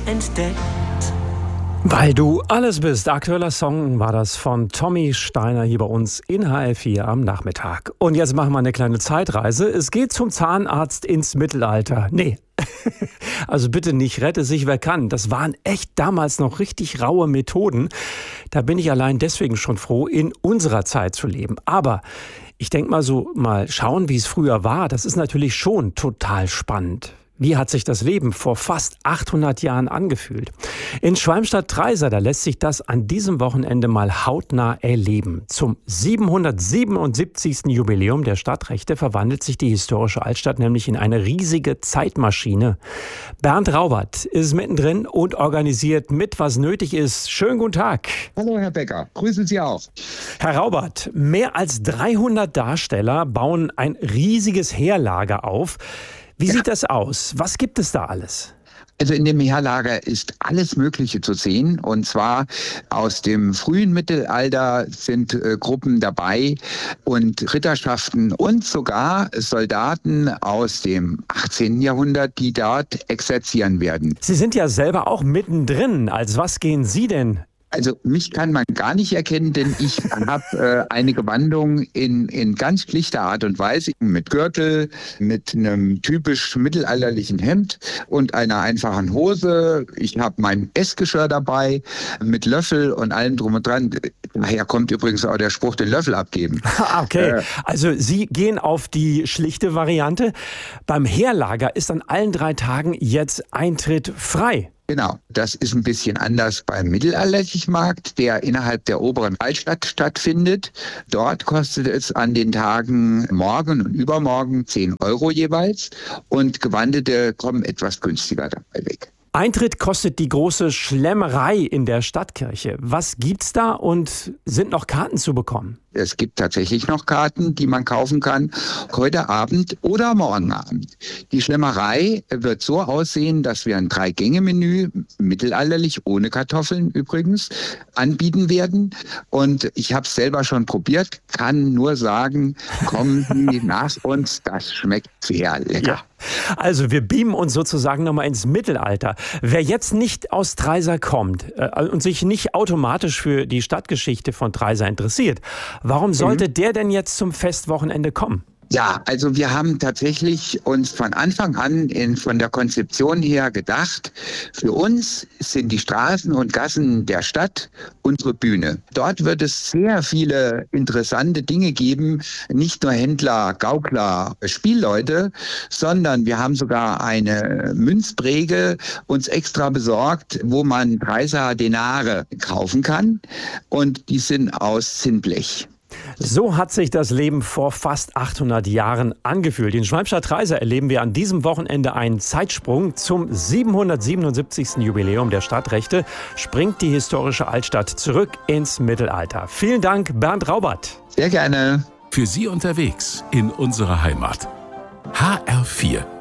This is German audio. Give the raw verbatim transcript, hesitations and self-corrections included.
entdeckt. Weil du alles bist. Aktueller Song war das von Tommy Steiner hier bei uns in H L vier am Nachmittag. Und jetzt machen wir eine kleine Zeitreise. Es geht zum Zahnarzt ins Mittelalter. Nee, also bitte nicht, rette sich wer kann. Das waren echt damals noch richtig raue Methoden. Da bin ich allein deswegen schon froh, in unserer Zeit zu leben. Aber ich denke mal so, mal schauen, wie es früher war. Das ist natürlich schon total spannend. Wie hat sich das Leben vor fast achthundert Jahren angefühlt? In Schwalmstadt-Treisa, da lässt sich das an diesem Wochenende mal hautnah erleben. Zum siebenhundertsiebenundsiebzigsten Jubiläum der Stadtrechte verwandelt sich die historische Altstadt nämlich in eine riesige Zeitmaschine. Bernd Raubert ist mittendrin und organisiert mit, was nötig ist. Schönen guten Tag. Hallo Herr Becker, grüßen Sie auch. Herr Raubert, mehr als dreihundert Darsteller bauen ein riesiges Heerlager auf. Wie ja. sieht das aus? Was gibt es da alles? Also in dem Heerlager ist alles Mögliche zu sehen. Und zwar aus dem frühen Mittelalter sind äh, Gruppen dabei und Ritterschaften und sogar Soldaten aus dem achtzehnten Jahrhundert, die dort exerzieren werden. Sie sind ja selber auch mittendrin. Als was gehen Sie denn? Also mich kann man gar nicht erkennen, denn ich habe äh, eine Gewandung in, in ganz schlichter Art und Weise mit Gürtel, mit einem typisch mittelalterlichen Hemd und einer einfachen Hose. Ich habe mein Essgeschirr dabei mit Löffel und allem drum und dran. Daher kommt übrigens auch der Spruch, den Löffel abgeben. Okay, äh, also Sie gehen auf die schlichte Variante. Beim Heerlager ist an allen drei Tagen jetzt Eintritt frei. Genau, das ist ein bisschen anders beim mittelalterlichen Markt, der innerhalb der oberen Altstadt stattfindet. Dort kostet es an den Tagen morgen und übermorgen zehn Euro jeweils und Gewandete kommen etwas günstiger dabei weg. Eintritt kostet die große Schlemmerei in der Stadtkirche. Was gibt's da und sind noch Karten zu bekommen? Es gibt tatsächlich noch Karten, die man kaufen kann, heute Abend oder morgen Abend. Die Schlemmerei wird so aussehen, dass wir ein Drei-Gänge-Menü, mittelalterlich, ohne Kartoffeln übrigens, anbieten werden. Und ich habe es selber schon probiert, kann nur sagen, kommen Sie nach uns, das schmeckt sehr lecker. Ja. Also wir beamen uns sozusagen nochmal ins Mittelalter. Wer jetzt nicht aus Treisa kommt äh, und sich nicht automatisch für die Stadtgeschichte von Treisa interessiert, warum sollte mhm. der denn jetzt zum Festwochenende kommen? Ja, also wir haben tatsächlich uns von Anfang an in, von der Konzeption her gedacht, für uns sind die Straßen und Gassen der Stadt unsere Bühne. Dort wird es sehr viele interessante Dinge geben, nicht nur Händler, Gaukler, Spielleute, sondern wir haben sogar eine Münzpräge uns extra besorgt, wo man Treisaer Denare kaufen kann und die sind aus Zinnblech. So hat sich das Leben vor fast achthundert Jahren angefühlt. In Schwalmstadt-Treisa erleben wir an diesem Wochenende einen Zeitsprung. Zum siebenhundertsiebenundsiebzigsten Jubiläum der Stadtrechte springt die historische Altstadt zurück ins Mittelalter. Vielen Dank, Bernd Raubert. Sehr gerne. Für Sie unterwegs in unserer Heimat. H R vier